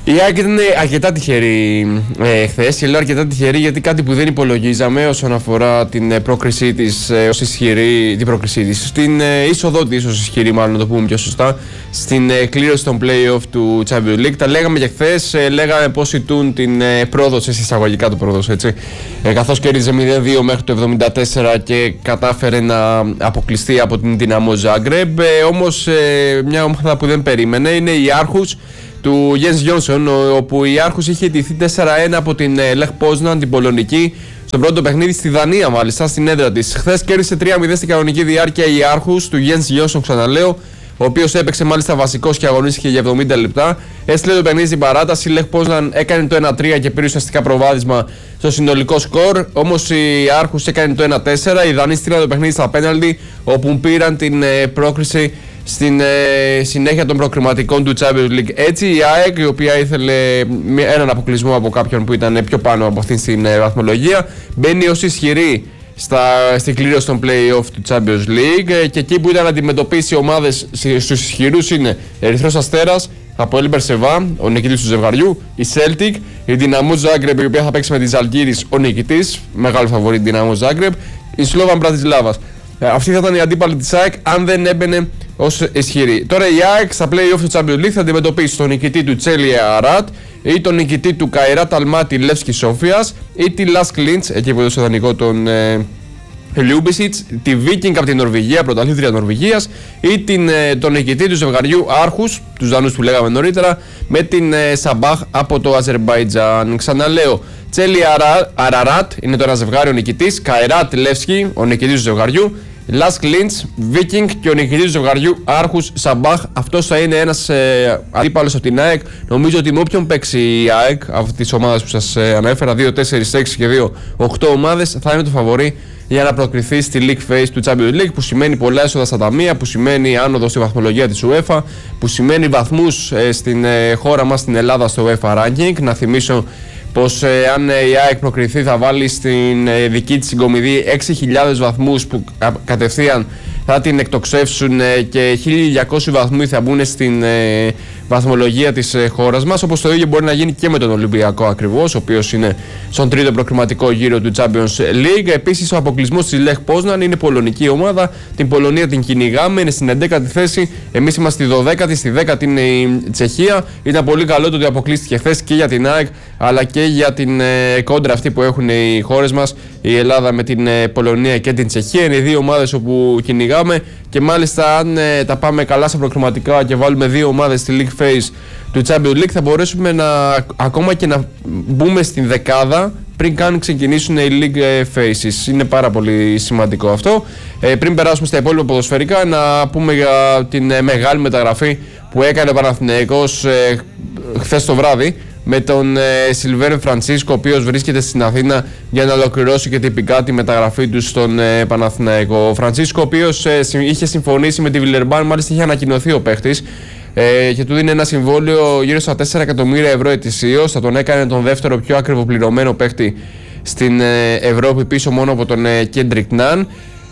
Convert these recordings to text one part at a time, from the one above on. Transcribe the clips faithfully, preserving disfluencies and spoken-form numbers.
Η ΑΕΚ ήταν αρκετά τυχερή ε, χθες και λέω αρκετά τυχερή γιατί κάτι που δεν υπολογίζαμε όσον αφορά την ε, πρόκρισή της ε, ως ισχυρή, την πρόκρισή της, στην ε, είσοδό της ως ισχυρή, μάλλον να το πούμε πιο σωστά, στην ε, κλήρωση των play-off του Champions League. Τα λέγαμε και χθες, ε, λέγαμε πώς ητούν την ε, πρόδοση, εισαγωγικά το πρόδοση, έτσι, ε, καθώς κέρδιζε μηδέν δύο μέχρι το εβδομήντα τέσσερα και κατάφερε να αποκλειστεί από την Dinamo Zagreb. Ε, όμως ε, μια ομάδα που δεν περίμενε είναι η Άρχους του Jens Johnson, όπου η Άρχους είχε ιτηθεί τέσσερα ένα από την Lech Poznan, την πολωνική, στο πρώτο παιχνίδι στη Δανία, μάλιστα, στην έδρα της. Χθες κέρδισε τρία μηδέν στην κανονική διάρκεια η Άρχους του Jens Johnson, ξαναλέω, ο οποίος έπαιξε μάλιστα βασικός και αγωνίστηκε για εβδομήντα λεπτά. Έστειλε το παιχνίδι στην παράταση. Η Lech Poznan έκανε το ένα τρία και πήρε ουσιαστικά προβάδισμα στο συνολικό σκορ. Όμως η Άρχους έκανε το ένα τέσσερα. Οι Δανείοι στείλαν το παιχνίδι στα πέναλτι, όπου πήραν την ε, πρόκριση στην ε, συνέχεια των προκριματικών του Champions League. Έτσι η ΑΕΚ, η οποία ήθελε έναν αποκλεισμό από κάποιον που ήταν πιο πάνω από αυτήν στην ε, βαθμολογία, μπαίνει ως ισχυρή στα, στην κλήρωση των play-off του Champions League, ε, και εκεί που ήταν να αντιμετωπίσει ομάδες στους ισχυρούς είναι Ερυθρός Αστέρας, Αποέλ Μπερσεβά, ο νικητής του ζευγαριού, η Celtic, η Dinamo Zagreb, η οποία θα παίξει με τη Ζαλγκίρις, ο νικητής, μεγάλο φαβορί Dinamo Zagreb, η Slovan Bratislava. Αυτή θα ήταν η αντίπαλη της ΑΕΚ αν δεν έμπαινε ως ισχυρή. Τώρα η ΑΕΚ στα play-off του Champions League θα αντιμετωπίσει τον νικητή του Τσέλια Αράτ ή τον νικητή του Καϊράτ Αλμάτι Λεύσκι Σόφιας ή τη Λάσκ Λίντς, εκεί που έδωσε δανεικό τον ε, Λιούμπισιτς, τη Viking από την Νορβηγία, πρωταθλήτρια Νορβηγίας, ή την, ε, τον νικητή του ζευγαριού Άρχους, τους Δανούς που λέγαμε νωρίτερα, με την ε, Σαμπάχ από το Αζερμπαϊτζάν. Ξαναλέω, Τσέλια Αραράτ είναι το ένα ζευγάρι, ο νικητής, Καϊράτ Λεύσκι, ο νικητής του ζευγαριού, Λάσκ Λίντς, Viking και ο νικητής του ζευγαριού Άρχους Σαμπάχ. Αυτός θα είναι ένας ε, αντίπαλος από την ΑΕΚ. Νομίζω ότι με όποιον παίξει η ΑΕΚ, αυτή τις ομάδες που σας ε, ανέφερα, δύο, τέσσερα, έξι και δύο, οκτώ ομάδες, θα είναι το φαβορί για να προκριθεί στη League Phase του Champions League, που σημαίνει πολλά έσοδα στα ταμεία, που σημαίνει άνοδο στη βαθμολογία της UEFA, που σημαίνει βαθμούς ε, στην ε, χώρα μας, στην Ελλάδα, στο UEFA Ranking. Να θυμίσω πως ε, αν ε, η ΑΕΚ προκριθεί θα βάλει στην ε, δική της συγκομιδή έξι χιλιάδες βαθμούς που κα, κατευθείαν θα την εκτοξεύσουν ε, και χίλια διακόσιοι βαθμοί θα μπουν στην ε, βαθμολογία της ε, χώρας μας, όπως το ίδιο μπορεί να γίνει και με τον Ολυμπιακό ακριβώς, ο οποίος είναι στον τρίτο προκριματικό γύρο του Champions League. Επίσης ο αποκλεισμός της Lech Poznan, είναι πολωνική ομάδα, την Πολωνία την κυνηγάμε, είναι στην έντεκατη θέση, εμείς είμαστε στη δωδέκατη, στη δέκατη είναι η Τσεχία. Ήταν πολύ καλό το ότι αποκλείστηκε χθες και για την ΑΕΚ αλλά και για την ε, κόντρα αυτή που έχουν οι χώρες μας, η Ελλάδα με την ε, Πολωνία και την Τσεχία. Είναι οι δύο ομάδες όπου κυνηγάμε και μάλιστα αν ε, τα πάμε καλά στα προκριματικά και βάλουμε δύο ομάδες στη League Phase του Champions League θα μπορέσουμε να, ακόμα και να μπούμε στην δεκάδα πριν καν ξεκινήσουν οι League Phases. Είναι πάρα πολύ σημαντικό αυτό. Ε, πριν περάσουμε στα υπόλοιπα ποδοσφαιρικά, να πούμε για την ε, μεγάλη μεταγραφή που έκανε ο Παναθηναϊκός ε, χθες το βράδυ με τον ε, Σιλβέρ Φρανσίσκο, ο οποίος βρίσκεται στην Αθήνα για να ολοκληρώσει και τυπικά τη μεταγραφή του στον ε, Παναθηναϊκό. Ο Φρανσίσκο, ο οποίος ε, είχε συμφωνήσει με τη Βιλερμπάν, μάλιστα είχε ανακοινωθεί ο παίχτης ε, και του δίνει ένα συμβόλαιο γύρω στα τέσσερα εκατομμύρια ευρώ ετησίως. Θα τον έκανε τον δεύτερο πιο ακριβοπληρωμένο παίχτη στην ε, Ευρώπη, πίσω μόνο από τον ε, Κέντρικ Ναν.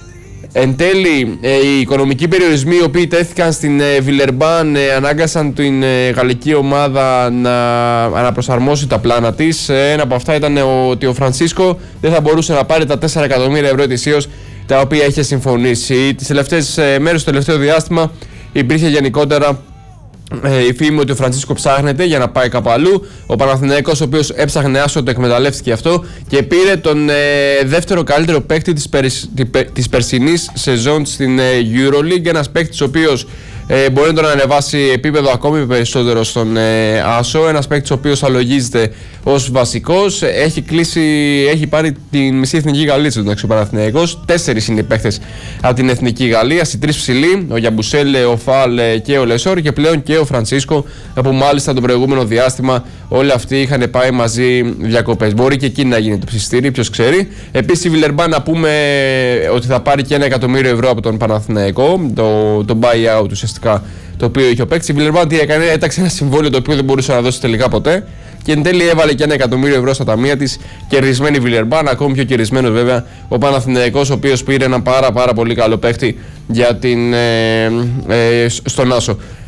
Εν τέλει, ε, οι οικονομικοί περιορισμοί οι οποίοι τέθηκαν στην ε, Βιλερμπάν ε, ανάγκασαν την ε, γαλλική ομάδα να αναπροσαρμόσει τα πλάνα της. Ε, ένα από αυτά ήταν ε, ότι ο Φρανσίσκο δεν θα μπορούσε να πάρει τα τέσσερα εκατομμύρια ευρώ ετησίως τα οποία είχε συμφωνήσει. Τις τελευταίες ε, μέρες, το τελευταίο διάστημα, υπήρχε γενικότερα Ε, η φήμη ότι ο Φρανσίσκο ψάχνεται για να πάει κάπου αλλού. Ο Παναθηναϊκός, ο οποίος έψαχνε άσο, το εκμεταλλεύτηκε αυτό και πήρε τον ε, δεύτερο καλύτερο παίκτη της, περισ, της περσινής σεζόν στην ε, EuroLeague. Ένας παίκτης ο οποίος ε, μπορεί να τον ανεβάσει επίπεδο ακόμη περισσότερο στον ε, άσο. Ένας παίκτης ο οποίος θα λογίζεται ως βασικός. Έχει κλείσει, έχει πάρει την μισή εθνική Γαλλία του ο Παναθηναϊκός. Τέσσερις είναι οι παίκτες από την εθνική Γαλλία. Οι τρεις ψηλοί, ο Γιαμπουσέλ, ο Φαλ και ο Λεσόρ, και πλέον και ο Φρανσίσκο, που μάλιστα το προηγούμενο διάστημα όλοι αυτοί είχαν πάει μαζί διακοπές. Μπορεί και εκεί να γίνει το ψιστήρι, ποιος ξέρει. Επίσης η Βιλερμπάν, να πούμε ότι θα πάρει και ένα εκατομμύριο ευρώ από τον Παναθηναϊκό, το, το buyout ουσιαστικά το οποίο είχε ο παίκτης. Η Βιλερμπάν τι έκανε, έταξε ένα συμβόλαιο το οποίο δεν μπορούσε να δώσει τελικά ποτέ και εν τέλει έβαλε και ένα εκατομμύριο ευρώ στα ταμεία της. Κερδισμένη Βιλερμπάν, ακόμη πιο κερδισμένος βέβαια ο Παναθηναϊκός, ο οποίος πήρε ένα πάρα πάρα πολύ καλό παίκτη για την, ε, ε, στον άσο.